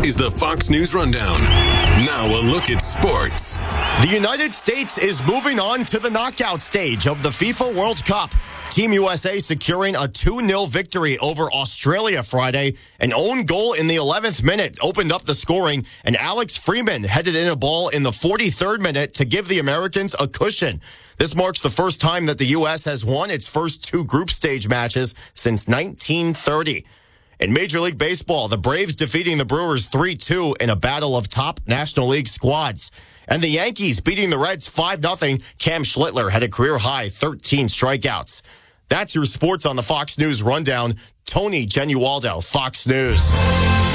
is the Fox News Rundown. Now a look at sports. The United States is moving on to the knockout stage of the FIFA World Cup. Team USA securing a 2-0 victory over Australia Friday. An own goal in the 11th minute opened up the scoring, and Alex Freeman headed in a ball in the 43rd minute to give the Americans a cushion. This marks the first time that the U.S. has won its first 2 group stage matches since 1930. In Major League Baseball, the Braves defeating the Brewers 3-2 in a battle of top National League squads. And the Yankees beating the Reds 5-0. Cam Schlittler had a career-high 13 strikeouts. That's your sports on the Fox News Rundown. Tony Genualdo, Fox News.